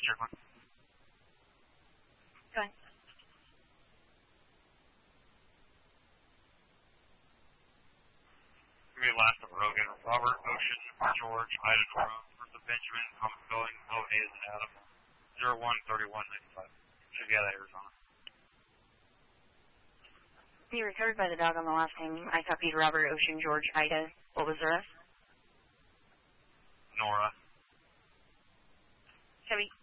Strickland. Go ahead. Give me last of Rogan. Robert, Ocean, George, Ida, Nora, Bertha, Benjamin, Thomas Spelling, Mo, Hayes, and Adam. 013195. Should be out of Arizona. You were covered by the dog on the last name. I copied Robert, Ocean, George, Ida. What was the rest? Nora. Chevy.